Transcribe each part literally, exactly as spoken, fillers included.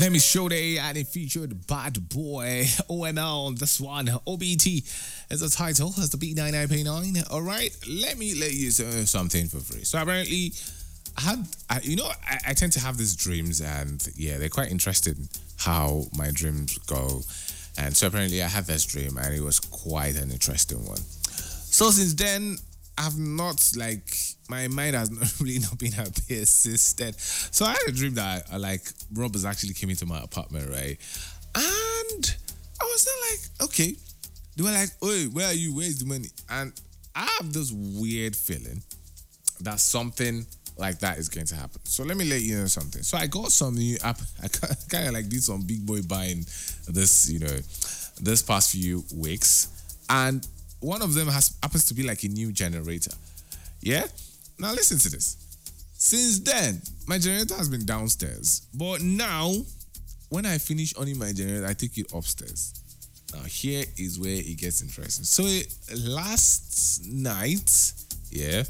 Name is Shode and it featured Bad Boy O M L on this one. O B T is the title, as the B ninety-nine point nine. Alright, let me let you know something for free. So apparently, I had, I, you know, I, I tend to have these dreams, and yeah, they're quite interesting how my dreams go. And so apparently I had this dream and it was quite an interesting one. So since then, I've not, like, my mind has not really not been a bit assisted. So I had a dream that, uh, like, robbers actually came into my apartment, right? And I was then like, okay. They were like, "Hey, where are you? Where's the money?" And I have this weird feeling that something like that is going to happen. So let me let you know something. So I got some new app. I kind of like did some big boy buying this, you know, this past few weeks. And one of them has happens to be like a new generator. Yeah? Now listen to this. Since then, my generator has been downstairs. But now, when I finish owning my generator, I take it upstairs. Now here is where it gets interesting. So last night, yeah.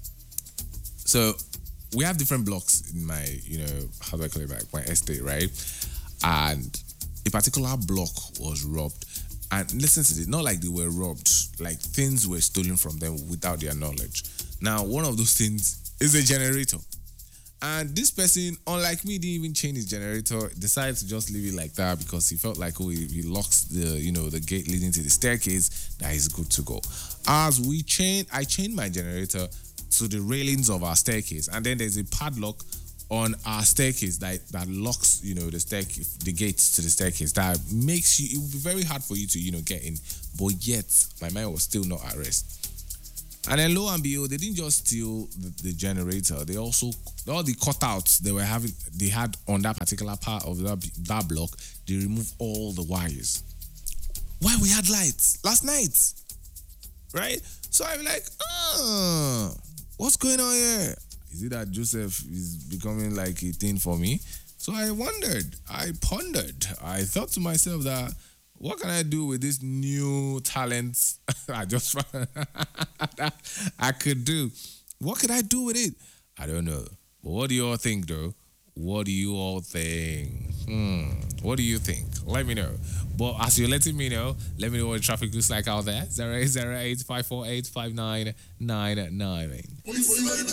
So we have different blocks in my, you know, how do I call it back? My estate, right? And a particular block was robbed. And listen to this, not like they were robbed, like things were stolen from them without their knowledge. Now, one of those things is a generator. And this person, unlike me, didn't even change his generator, decided to just leave it like that because he felt like, oh, if he locks the, you know, the gate leading to the staircase, that is good to go. As we chain, I chained my generator to the railings of our staircase, and then there's a padlock on our staircase that, that locks, you know, the staircase, the gates to the staircase. That makes you, it will be very hard for you to, you know, get in. But yet, my mind was still not at rest. And then lo and behold, they didn't just steal the, the generator. They also, all the cutouts they were having, they had on that particular part of that, that block, they removed all the wires. Why we had lights last night, right? So I'm like, ah, what's going on here? Is it that Joseph is becoming like a thing for me? So I wondered, I pondered, I thought to myself that, what can I do with this new talent I just I could do? What could I do with it? I don't know. But what do you all think, though? What do you all think? Hmm. What do you think? Let me know. But as you're letting me know, let me know what the traffic looks like out there. zero eight zero eight, five four eight, five nine nine nine.